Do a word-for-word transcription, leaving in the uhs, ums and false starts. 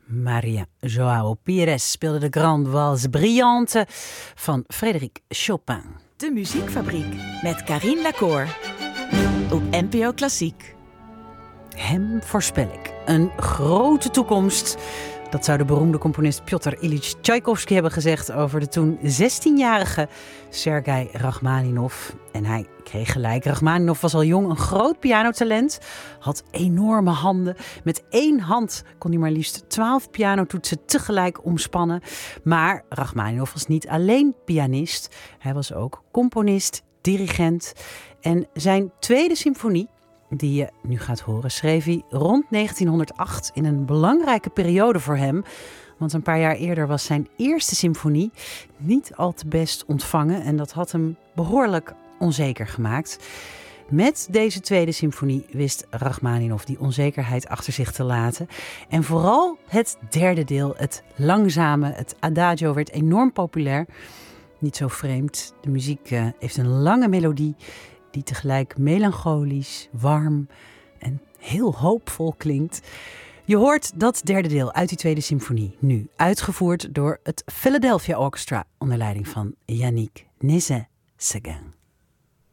Maria Joao Pires speelde de Grande Valse Brillante van Frédéric Chopin. De Muziekfabriek met Carine Lacour op N P O Klassiek. Hem voorspel ik een grote toekomst. Dat zou de beroemde componist Pjotr Ilyich Tchaikovsky hebben gezegd over de toen zestienjarige Sergei Rachmaninov. En hij kreeg gelijk. Rachmaninov was al jong een groot pianotalent, had enorme handen. Met één hand kon hij maar liefst twaalf pianotoetsen tegelijk omspannen. Maar Rachmaninov was niet alleen pianist, hij was ook componist, dirigent. En zijn tweede symfonie, die je nu gaat horen, schreef hij rond negentienhonderdacht in een belangrijke periode voor hem. Want een paar jaar eerder was zijn eerste symfonie niet al te best ontvangen en dat had hem behoorlijk onzeker gemaakt. Met deze tweede symfonie wist Rachmaninov die onzekerheid achter zich te laten. En vooral het derde deel, het langzame, het adagio, werd enorm populair. Niet zo vreemd, de muziek uh, heeft een lange melodie die tegelijk melancholisch, warm en heel hoopvol klinkt. Je hoort dat derde deel uit die tweede symfonie, nu uitgevoerd door het Philadelphia Orchestra onder leiding van Yannick Nézet-Séguin.